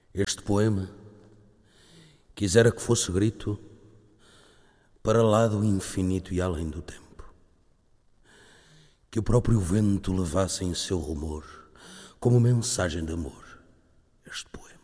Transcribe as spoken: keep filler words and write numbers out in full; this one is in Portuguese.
Este poema quisera que fosse grito para lá do infinito e além do tempo, que o próprio vento levasse em seu rumor como mensagem de amor este poema.